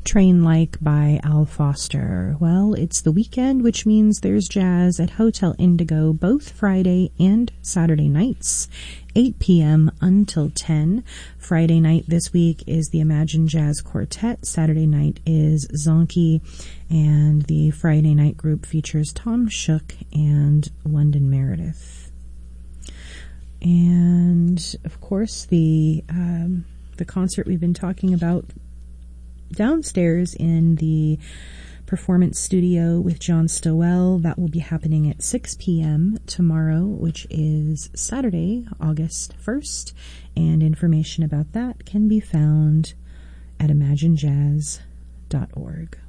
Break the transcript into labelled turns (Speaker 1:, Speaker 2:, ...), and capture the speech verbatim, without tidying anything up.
Speaker 1: Train Like by Al Foster. Well, it's the weekend, which means there's jazz at Hotel Indigo both Friday and Saturday nights, eight p.m. until ten. Friday night this week is the Imagine Jazz Quartet. Saturday night is Zonky, and the Friday night group features Tom Shook and London Meredith. And, of course, the um, the concert we've been talking about downstairs in the performance studio with John Stowell. That will be happening at six p.m. tomorrow, which is Saturday, August first. And information about that can be found at imagine jazz dot org.